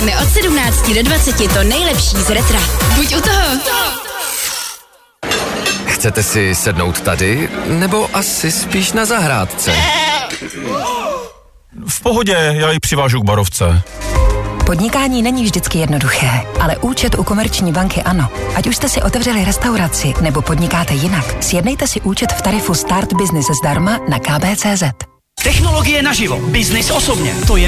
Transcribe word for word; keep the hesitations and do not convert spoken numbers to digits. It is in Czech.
Hrajeme od sedmnácti do dvaceti to nejlepší z retra. Buď u toho. Chcete si sednout tady, nebo asi spíš na zahrádce? V pohodě, já ji přivážu k barovce. Podnikání není vždycky jednoduché, ale účet u Komerční banky ano. Ať už jste si otevřeli restauraci nebo podnikáte jinak, sjednejte si účet v tarifu Start Business zdarma na k b tečka cé zet. Technologie naživo, biznis osobně, to je